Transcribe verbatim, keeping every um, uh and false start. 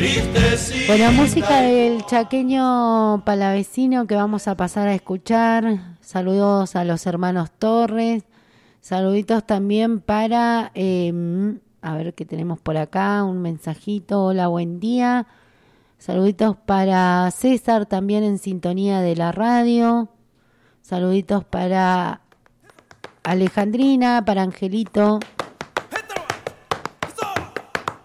Bueno, música del chaqueño palavecino que vamos a pasar a escuchar. Saludos a los hermanos Torres. Saluditos también para, eh, a ver qué tenemos por acá, un mensajito. Hola, buen día. Saluditos para César también en sintonía de la radio. Saluditos para Alejandrina, para Angelito